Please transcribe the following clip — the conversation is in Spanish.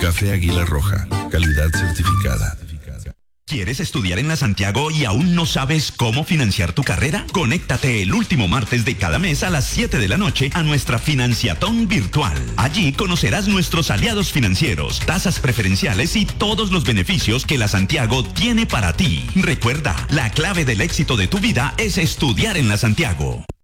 Café Águila Roja, calidad certificada. ¿Quieres estudiar en la Santiago y aún no sabes cómo financiar tu carrera? Conéctate el último martes de cada mes a las 7 de la noche a nuestra financiatón virtual. Allí conocerás nuestros aliados financieros, tasas preferenciales y todos los beneficios que la Santiago tiene para ti. Recuerda, la clave del éxito de tu vida es estudiar en la Santiago.